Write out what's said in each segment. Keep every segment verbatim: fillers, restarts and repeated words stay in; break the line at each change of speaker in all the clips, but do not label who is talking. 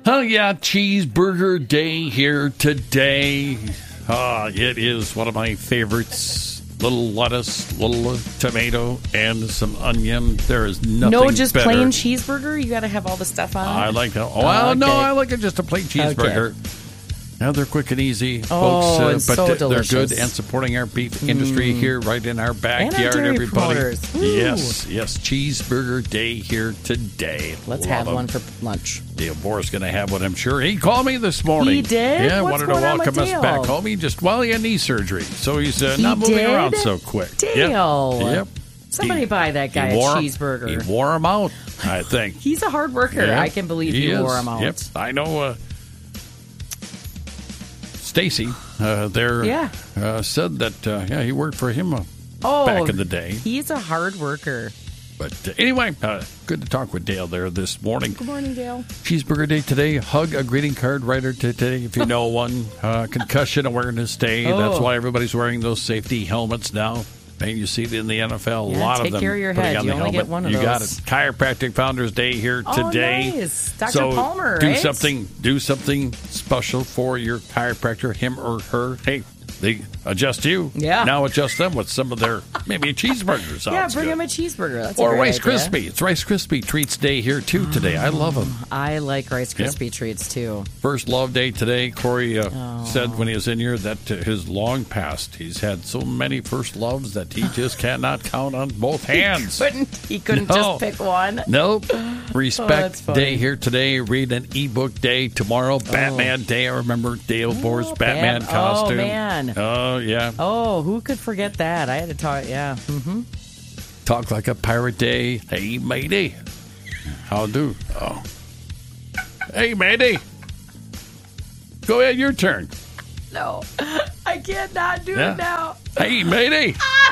Oh, yeah, cheeseburger day here today. Ah, it is one of my favorites. Little lettuce, little tomato, and some onion. There is nothing
No, just
better.
plain cheeseburger? You got to have all the stuff on it?
I like that. Oh, well,
okay.
no, I like it just a plain cheeseburger.
Okay.
Now they're quick and easy,
Oh,
folks, uh,
and
but
so
they're
delicious.
good and supporting our beef industry here right in our backyard,
dairy
everybody.
promoters. Woo.
Yes, yes, cheeseburger day here today.
Let's
Love
have
'em.
one for lunch.
Dale Boris going to have one, I'm sure. He called me this morning.
He did?
Yeah,
What's
wanted to
going on with
welcome us
Dale?
back home. He just, well, he had knee surgery, so he's uh,
He
not moving
did?
around so quick.
Dale.
Yep. Yep.
Somebody
He-
buy that guy
he
a
wore-
cheeseburger.
He wore him out, I think.
He's a hard worker.
Yep.
I can believe
he
you
is.
wore him out.
Yep. I know uh, Stacy uh, there
Yeah.
uh, said that, uh, yeah, he worked for him uh,
Oh,
back in the day.
He's a hard worker.
But uh, anyway, uh, good to talk with Dale there this morning.
Good morning, Dale.
Cheeseburger Day today. Hug a greeting card writer today if you know one. Uh, Concussion Awareness Day.
Oh.
That's why everybody's wearing those safety helmets now. And you see it in the N F L. A
Yeah,
lot
take
of them.
care of your
putting
head.
on
You
the
only
helmet.
get one of
you got it.
those.
Chiropractic Founders Day here
Oh,
today.
nice. Doctor
So
Palmer,
do
right?
something. Do something special for your chiropractor, him or her. Hey, they adjust you.
Yeah.
Now adjust them with some of their maybe a cheeseburger. Sounds
Yeah, bring
good.
him a cheeseburger. That's
Or
a great
Rice
idea.
Krispie. It's Rice Krispie Treats Day here too today. I love them.
I like Rice
Yep.
Krispie treats too.
First Love Day today. Corey uh,
Oh.
said when he was in here that uh, his long past, he's had so many first loves that he just cannot count on both hands.
Couldn't he couldn't
No.
just pick one?
Nope.
Oh,
Respect
that's funny.
Day here today. Read an ebook day tomorrow. Batman Day. I remember Dale Boer's
Oh,
Batman
Bat-
costume.
Oh man.
Oh, yeah.
Oh, who could forget that? I had to talk. Yeah. Mm-hmm.
Talk like a pirate day. Hey, matey. How do? Oh. Hey, matey. Go ahead, your turn.
No, I can't not do
Yeah.
it now.
Hey, matey.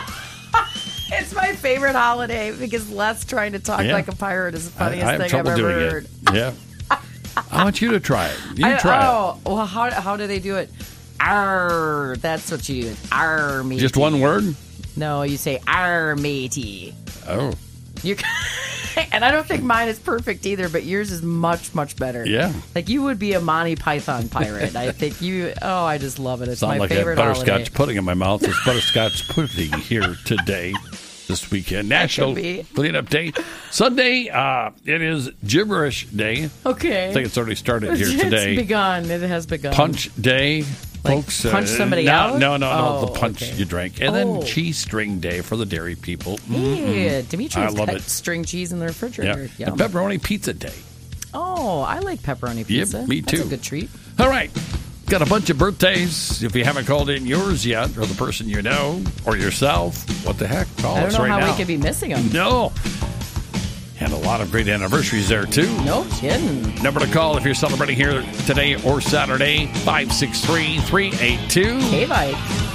It's my favorite holiday because Les trying to talk
Yeah.
like a pirate is the
I,
funniest
I have
thing
trouble
I've ever
doing
heard.
it. Yeah. I want you to try it. You
I-
try
oh, well, how how do they do it? Arr, that's what you do. Arr,
it.
matey.
Just one word?
No, you say arr, matey.
Oh,
You and I don't think mine is perfect either, but yours is much much better.
yeah.
Like you would be a Monty Python pirate. I think you. Oh, I just love it. It's
Sound
my
like
favorite
a butterscotch
holiday.
pudding in my mouth. It's butterscotch pudding here today, this weekend. National
be.
Cleanup Day. Sunday, uh, it is Gibberish Day.
Okay.
I think it's already started here today.
It's begun. It has begun.
Punch Day.
Like
Folks,
punch
uh,
somebody
no,
out?
No, no, no.
Oh,
the punch
okay.
you drank. And
Oh.
then Cheese String Day for the dairy people.
Yeah, Dimitri's
I love
got
it.
string cheese in the
Yeah.
refrigerator.
And
Yum.
Pepperoni Pizza Day.
Oh, I like pepperoni pizza.
me
That's
too.
a good treat.
All right. Got a bunch of birthdays. If you haven't called in yours yet, or the person you know, or yourself, what the heck? Call
I don't
us
know
right
how
now.
we could be missing them.
No. And a lot of great anniversaries there, too.
No kidding.
Number to call if you're celebrating here today or Saturday, five six three, three eight two.
Hey, Mike.